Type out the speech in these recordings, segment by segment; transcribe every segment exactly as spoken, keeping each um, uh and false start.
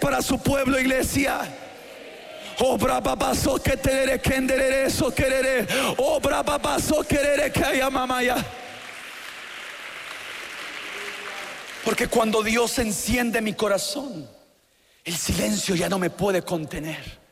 para su pueblo, iglesia. Obra babazo que te querere eso querere. Obra babazo querere que haya mamaya. Porque cuando Dios enciende mi corazón, el silencio ya no me puede contener.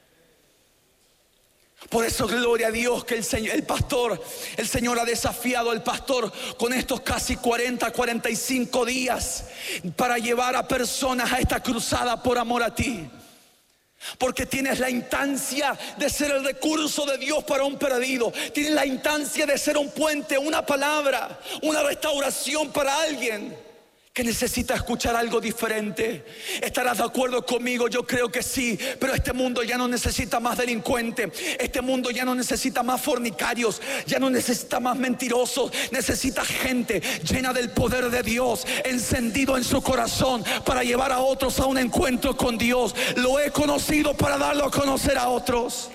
Por eso gloria a Dios que el Señor, el pastor, el Señor ha desafiado al pastor con estos casi cuarenta, cuarenta y cinco días para llevar a personas a esta cruzada por amor a ti. Porque tienes la instancia de ser el recurso de Dios para un perdido. Tienes la instancia de ser un puente, una palabra, una restauración para alguien que necesita escuchar algo diferente. ¿Estarás de acuerdo conmigo? Yo creo que sí. Pero este mundo ya no necesita más delincuentes. Este mundo ya no necesita más fornicarios. Ya no necesita más mentirosos. Necesita gente llena del poder de Dios, encendido en su corazón para llevar a otros a un encuentro con Dios. Lo he conocido para darlo a conocer a otros.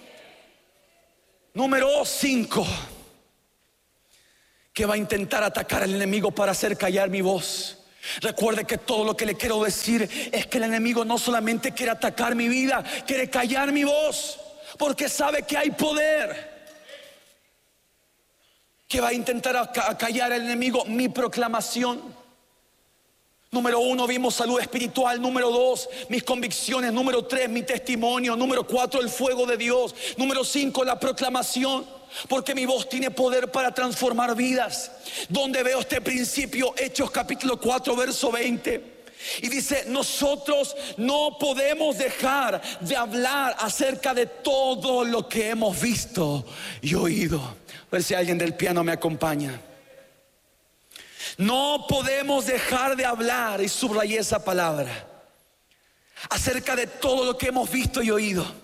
Número cinco. Que va a intentar atacar al enemigo para hacer callar mi voz. Recuerde que todo lo que le quiero decir es que el enemigo no solamente quiere atacar mi vida, quiere callar mi voz, porque sabe que hay poder. Que va a intentar a callar al enemigo mi proclamación. Número uno, vimos salud espiritual. Número dos, mis convicciones. Número tres, mi testimonio. Número cuatro, el fuego de Dios. Número cinco, la proclamación. Porque mi voz tiene poder para transformar vidas. ¿Dónde veo este principio? Hechos capítulo cuatro, verso veinte. Y dice: nosotros no podemos dejar de hablar acerca de todo lo que hemos visto y oído. A ver si alguien del piano me acompaña. No podemos dejar de hablar, y subrayé esa palabra, acerca de todo lo que hemos visto y oído.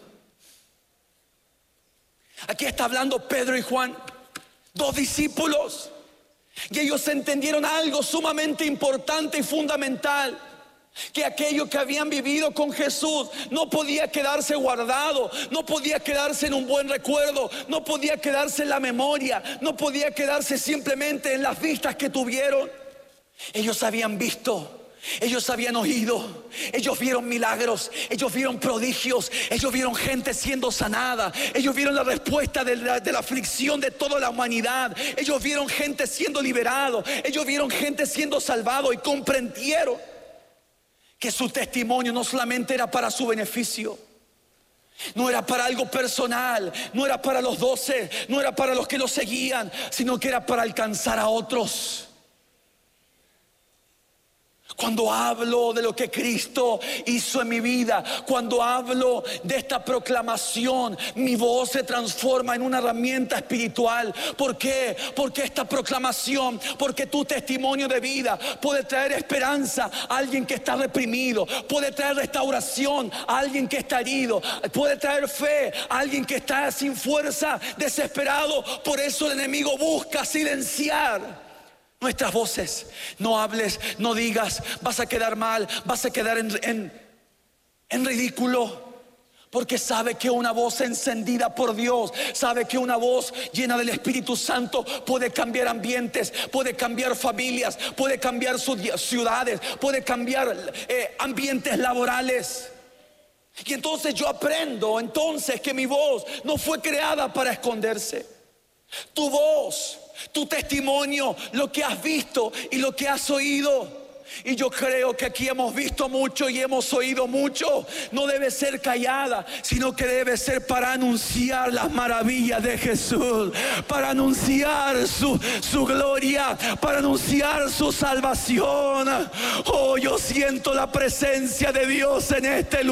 Aquí está hablando Pedro y Juan, dos discípulos, y ellos entendieron algo sumamente importante y fundamental: que aquello que habían vivido con Jesús no podía quedarse guardado, no podía quedarse en un buen recuerdo, no podía quedarse en la memoria, no podía quedarse simplemente en las vistas que tuvieron. Ellos habían visto, ellos habían oído, ellos vieron milagros, ellos vieron prodigios, ellos vieron gente siendo sanada, ellos vieron la respuesta de la, de la aflicción de toda la humanidad, ellos vieron gente siendo liberado, ellos vieron gente siendo salvado, y comprendieron que su testimonio no solamente era para su beneficio, no era para algo personal, no era para los doce, no era para los que lo seguían, sino que era para alcanzar a otros. Cuando hablo de lo que Cristo hizo en mi vida, cuando hablo de esta proclamación, mi voz se transforma en una herramienta espiritual. ¿Por qué? Porque esta proclamación, porque tu testimonio de vida puede traer esperanza a alguien que está reprimido, puede traer restauración a alguien que está herido, puede traer fe a alguien que está sin fuerza, desesperado. Por eso el enemigo busca silenciar nuestras voces. No hables, no digas, vas a quedar mal, vas a quedar en, en, en ridículo. Porque sabe que una voz encendida por Dios, sabe que una voz llena del Espíritu Santo puede cambiar ambientes, puede cambiar familias, puede cambiar ciudades, puede cambiar eh, ambientes laborales. Y entonces yo aprendo entonces que mi voz no fue creada para esconderse. Tu voz, tu testimonio, lo que has visto y lo que has oído. Y yo creo que aquí hemos visto mucho y hemos oído mucho. No debe ser callada, sino que debe ser para anunciar las maravillas de Jesús, para anunciar su, su gloria, para anunciar su salvación. Oh, yo siento la presencia de Dios en este lugar.